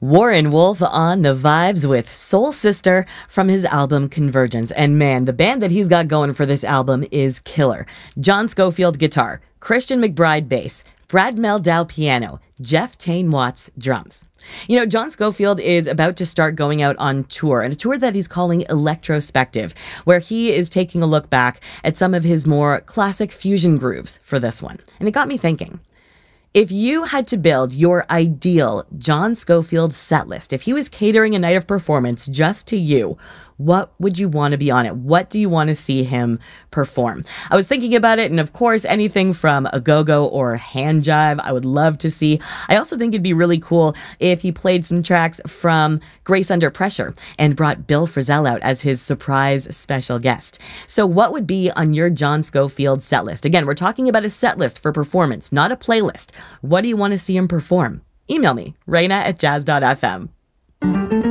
Warren Wolf on the vibes with Soul Sister from his album Convergence. And man, the band that he's got going for this album is killer. John Scofield guitar, Christian McBride bass, Brad Meldau piano, Jeff Tain Watts drums. You know, John Scofield is about to start going out on tour, and a tour that he's calling Electrospective, where he is taking a look back at some of his more classic fusion grooves for this one. And it got me thinking. If you had to build your ideal John Scofield setlist, if he was catering a night of performance just to you, what would you want to be on it? What do you want to see him perform? I was thinking about it, and of course, anything from a go-go or hand jive, I would love to see. I also think it'd be really cool if he played some tracks from Grace Under Pressure and brought Bill Frisell out as his surprise special guest. So what would be on your John Scofield set list? Again, we're talking about a set list for performance, not a playlist. What do you want to see him perform? Email me, Raina@jazz.fm.